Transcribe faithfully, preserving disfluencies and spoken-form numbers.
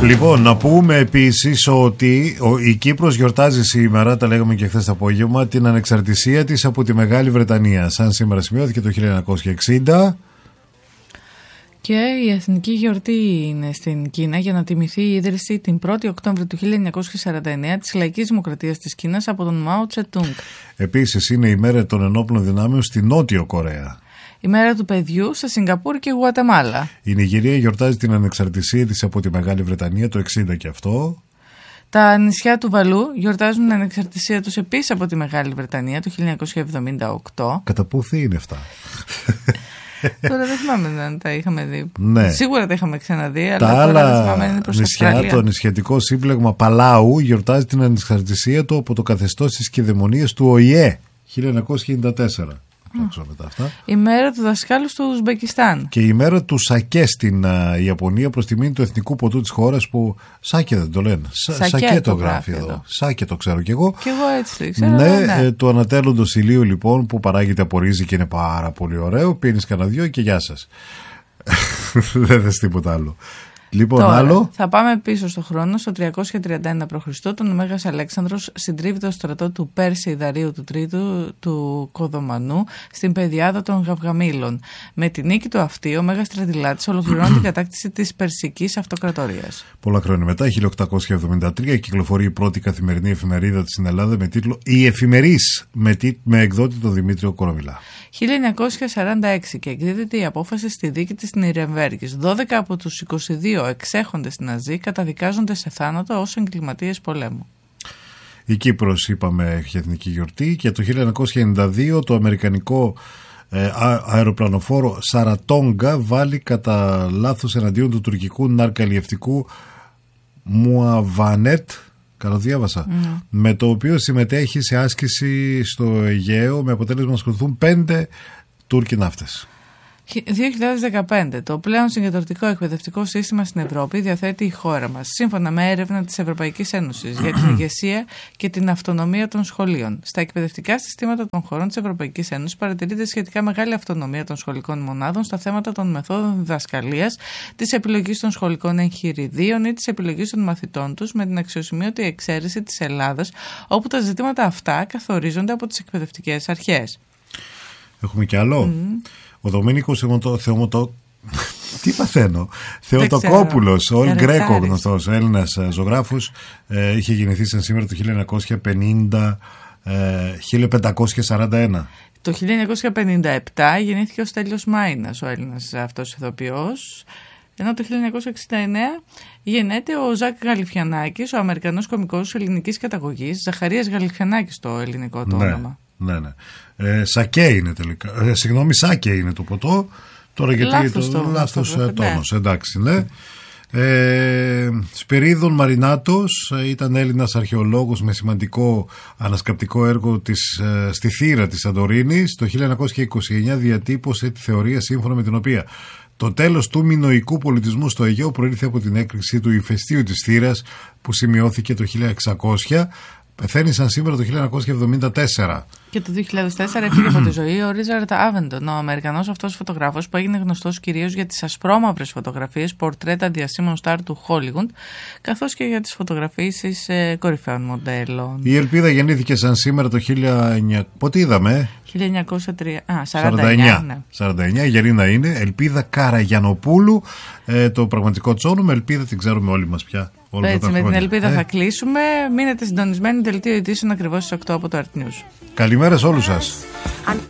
Λοιπόν, να πούμε επίσης ότι η Κύπρος γιορτάζει σήμερα, τα λέγαμε και χθες το απόγευμα, την ανεξαρτησία της από τη Μεγάλη Βρετανία. Σαν σήμερα σημειώθηκε το χίλια εννιακόσια εξήντα. Και η εθνική γιορτή είναι στην Κίνα για να τιμηθεί η ίδρυση την πρώτη Οκτώβρη του χίλια εννιακόσια σαράντα εννέα της Λαϊκής Δημοκρατίας της Κίνας από τον Μάο Τσετούνγκ. Επίσης είναι η μέρα των ενόπλων δυνάμεων στη Νότιο Κορέα. Η μέρα του παιδιού σε Σιγκαπούρη και Γουατεμάλα. Η Νιγηρία γιορτάζει την ανεξαρτησία της από τη Μεγάλη Βρετανία το εξήντα και αυτό. Τα νησιά του Βαλού γιορτάζουν την ανεξαρτησία τους επίσης από τη Μεγάλη Βρετανία το χίλια εννιακόσια εβδομήντα οκτώ. Κατά πούθη είναι αυτά. Τώρα δεν θυμάμαι αν τα είχαμε δει. Ναι. Σίγουρα τα είχαμε ξαναδεί, τα αλλά άλλα τώρα δεν θυμάμαι, είναι προς νησιά, Αυστραλία. το νησιατικό σύμπλεγμα Παλάου γιορτάζει την ανεξαρτησία του από το καθεστώς της κυδαιμονίας του Ο Η Ε χίλια εννιακόσια χίλια τέσσερα. Αυτά. Η μέρα του δασκάλου στο Ουσμπεκιστάν. Και η μέρα του σακέ στην uh, Ιαπωνία προς τιμήν του εθνικού ποτού της χώρας που σάκε δεν το λένε. Σα, σακέ, σακέ το το γράφει εδώ. εδώ. Σάκε το ξέρω κι εγώ. Κι εγώ έτσι ξέρω. Ναι, ναι. Ε, του ανατέλλοντος ηλίου λοιπόν που παράγεται από ρύζι και είναι πάρα πολύ ωραίο. Πίνεις κανένα δυο και γεια σας. Δεν θες τίποτα άλλο. Λοιπόν, τώρα, άλλο. θα πάμε πίσω στο χρόνο, στο τριακόσια τριάντα ένα προ Χριστού Τον Μέγας Αλέξανδρος συντρίβει το στρατό του Πέρση Δαρίου του Τρίτου του Κοδομανού στην πεδιάδα των Γαυγαμήλων. Με τη νίκη του αυτή, ο Μέγας Στρατιλάτης ολοκληρώνει την κατάκτηση της Περσικής Αυτοκρατορίας. Πολλά χρόνια μετά, χίλια οκτακόσια εβδομήντα τρία, κυκλοφορεί η πρώτη καθημερινή εφημερίδα της στην Ελλάδα με τίτλο «Η Εφημερής» με, τι, με εκδότη τον Δημήτριο Κορομιλά. χίλια εννιακόσια σαράντα έξι και εκδίδεται η απόφαση στη δίκη της Νιρεμβέργης. δώδεκα από τους είκοσι δύο εξέχοντες Ναζί καταδικάζονται σε θάνατο ως εγκληματίες πολέμου. Η Κύπρος, είπαμε, έχει εθνική γιορτή και το χίλια εννιακόσια ενενήντα δύο το αμερικανικό ε, αεροπλανοφόρο Σαρατόγκα βάλει κατά λάθος εναντίον του τουρκικού ναρκαλλιευτικού Μουαβάνετ, καλοδιάβασα, mm. με το οποίο συμμετέχει σε άσκηση στο Αιγαίο με αποτέλεσμα να σκοτωθούν πέντε Τούρκοι ναύτες. δύο χιλιάδες δεκαπέντε Το πλέον συγκεντρωτικό εκπαιδευτικό σύστημα στην Ευρώπη διαθέτει η χώρα μας, σύμφωνα με έρευνα της Ευρωπαϊκής Ένωσης για την ηγεσία και την αυτονομία των σχολείων. Στα εκπαιδευτικά συστήματα των χωρών της Ευρωπαϊκής Ένωσης παρατηρείται σχετικά μεγάλη αυτονομία των σχολικών μονάδων στα θέματα των μεθόδων διδασκαλίας, της επιλογής των σχολικών εγχειριδίων ή της επιλογής των μαθητών τους, με την αξιοσημείωτη εξαίρεση της Ελλάδας, όπου τα ζητήματα αυτά καθορίζονται από τις εκπαιδευτικές αρχές. Έχουμε κι άλλο. Mm. Ο Δομήνικος Θεομοτο... Θεομοτο... Τι παθαίνω. Θεοτοκόπουλος, ο Γκρέκο, γνωστός Έλληνας ζωγράφος, ε, είχε γεννηθεί σαν σήμερα το χίλια εννιακόσια πενήντα, ε, χίλια πεντακόσια σαράντα ένα. Το χίλια εννιακόσια πενήντα επτά γεννήθηκε ο Στέλιος Μάινας, ο Έλληνας αυτός ηθοποιός. Ενώ το χίλια εννιακόσια εξήντα εννέα γεννέται ο Ζακ Γαλιφιανάκης, ο Αμερικανός κωμικός ελληνικής καταγωγής. Ζαχαρίας Γαλιφιανάκης το ελληνικό το ναι. όνομα. Ναι, ναι. Ε, σακέ είναι τελικά. Ε, συγγνώμη, σάκε είναι το ποτό. Τώρα γιατί λάθος το, το, λάθος το, τόνος. Ναι. Εντάξει, ναι. Ε, Σπυρίδων Μαρινάτος ήταν Έλληνας αρχαιολόγος με σημαντικό ανασκαπτικό έργο της, ε, στη θύρα της Σαντορίνης. Το χίλια εννιακόσια είκοσι εννέα διατύπωσε τη θεωρία σύμφωνα με την οποία το τέλος του μινωικού πολιτισμού στο Αιγαίο προήλθε από την έκρηξη του ηφαιστείου της θύρας που σημειώθηκε το χίλια εξακόσια. Πεθαίνει σαν σήμερα το χίλια εννιακόσια εβδομήντα τέσσερα. Και το δύο χιλιάδες τέσσερα έφυγε από τη ζωή ο Ρίτσαρντ Άβεντον, ο Αμερικανός αυτός φωτογράφος που έγινε γνωστός κυρίως για τις ασπρόμαυρες φωτογραφίες, πορτρέτα διασήμων στάρ του Χόλιγουντ, καθώς και για τις φωτογραφίσεις ε, κορυφαίων μοντέλων. Η Ελπίδα γεννήθηκε σαν σήμερα το χίλια εννιακόσια. Πότε είδαμε? χίλια εννιακόσια σαράντα εννέα. Ναι. σαράντα εννέα, η Γερίνα είναι. Ελπίδα Καραγιανοπούλου. Ε, το πραγματικό τσόνο με Ελπίδα την ξέρουμε όλοι μας πια. Έτσι, με την Ελπίδα ε. θα κλείσουμε. Μείνετε συντονισμένοι, δελτίο ειδήσεων ακριβώς στις οκτώ από το Art News. Καλημέρα σε όλους σας.